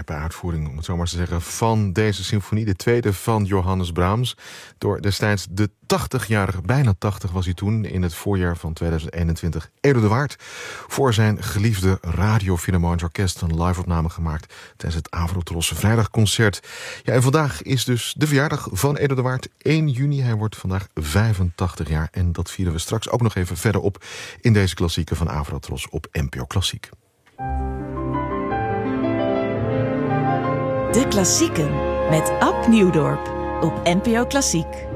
scherpe uitvoering, om het zo maar te zeggen, van deze symfonie, de tweede van Johannes Brahms, door destijds de 80-jarige, bijna 80 was hij toen, in het voorjaar van 2021, Edo de Waard, voor zijn geliefde Radio Philharmonisch Orkest een live-opname gemaakt tijdens het Avrotros Vrijdagconcert. Ja, en vandaag is dus de verjaardag van Edo de Waard, 1 juni. Hij wordt vandaag 85 jaar en dat vieren we straks ook nog even verder op in deze klassieke van Avrotros op NPO Klassiek. De Klassieken met Ab Nieuwdorp op NPO Klassiek.